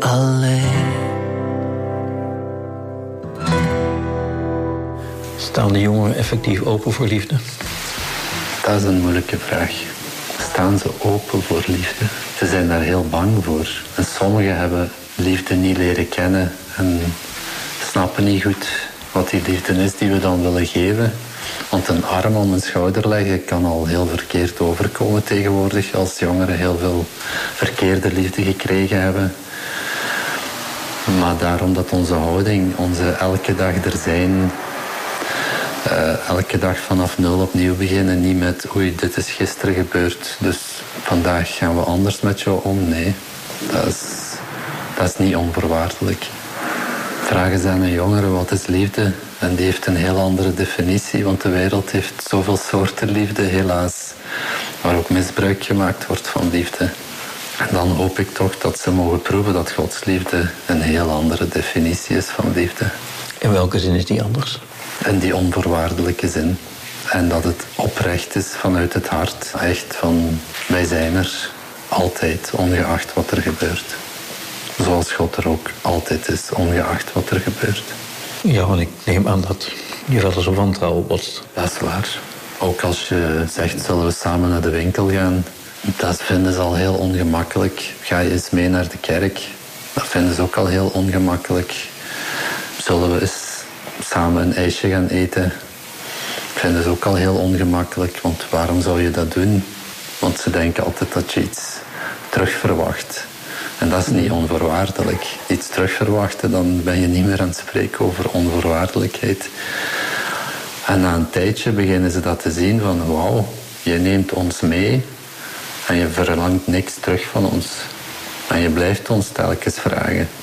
alleen. Staan de jongeren effectief open voor liefde? Dat is een moeilijke vraag. Staan ze open voor liefde? Ze zijn daar heel bang voor. En sommigen hebben liefde niet leren kennen en snappen niet goed wat die liefde is die we dan willen geven. Want een arm om een schouder leggen kan al heel verkeerd overkomen tegenwoordig, als jongeren heel veel verkeerde liefde gekregen hebben. Maar daarom dat onze houding, onze elke dag er zijn, elke dag vanaf nul opnieuw beginnen, niet met oei, dit is gisteren gebeurd, dus vandaag gaan we anders met jou om. Nee, dat is niet onvoorwaardelijk. Vragen ze aan een jongere wat is liefde en die heeft een heel andere definitie, want de wereld heeft zoveel soorten liefde, helaas, waar ook misbruik gemaakt wordt van liefde. En dan hoop ik toch dat ze mogen proeven dat Gods liefde een heel andere definitie is van liefde. In welke zin is die anders? In die onvoorwaardelijke zin. En dat het oprecht is vanuit het hart. Echt van, wij zijn er altijd, ongeacht wat er gebeurt. Zoals God er ook altijd is, ongeacht wat er gebeurt. Ja, want ik neem aan dat je wel eens op wantrouwen botst. Dat is waar. Ook als je zegt, zullen we samen naar de winkel gaan? Dat vinden ze al heel ongemakkelijk. Ga je eens mee naar de kerk? Dat vinden ze ook al heel ongemakkelijk. Zullen we eens samen een ijsje gaan eten? Vinden ze ook al heel ongemakkelijk. Want waarom zou je dat doen? Want ze denken altijd dat je iets terug verwacht. En dat is niet onvoorwaardelijk. Iets terug verwachten, dan ben je niet meer aan het spreken over onvoorwaardelijkheid. En na een tijdje beginnen ze dat te zien van wauw, je neemt ons mee en je verlangt niks terug van ons. En je blijft ons telkens vragen.